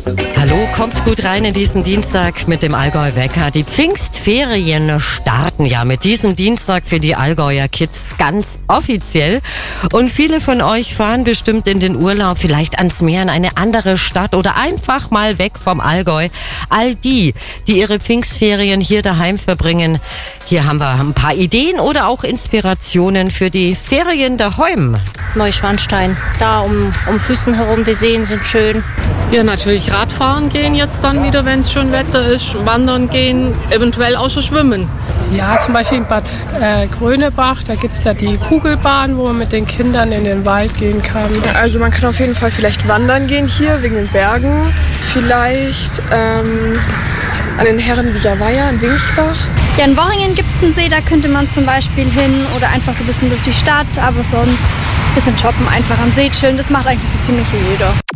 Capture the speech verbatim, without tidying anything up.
Hallo, kommt gut rein in diesen Dienstag mit dem Allgäu Wecker. Die Pfingstferien starten ja mit diesem Dienstag für die Allgäuer Kids ganz offiziell. Und viele von euch fahren bestimmt in den Urlaub, vielleicht ans Meer, in eine andere Stadt oder einfach mal weg vom Allgäu. All die, die ihre Pfingstferien hier daheim verbringen, hier haben wir ein paar Ideen oder auch Inspirationen für die Ferien daheim. Neuschwanstein, da um, um Füssen herum, die Seen sind schön. Ja, natürlich Radfahren gehen jetzt dann wieder, wenn es schon Wetter ist. Wandern gehen, eventuell auch schon schwimmen. Ja, zum Beispiel in Bad äh, Grönebach, da gibt es ja die Kugelbahn, wo man mit den Kindern in den Wald gehen kann. Also man kann auf jeden Fall vielleicht wandern gehen hier, wegen den Bergen. Vielleicht ähm, an den Herrenwieser Weiher in Wingsbach. Ja, in Worringen gibt es einen See, da könnte man zum Beispiel hin oder einfach so ein bisschen durch die Stadt, aber sonst ein bisschen shoppen, einfach am See chillen, das macht eigentlich so ziemlich jeder.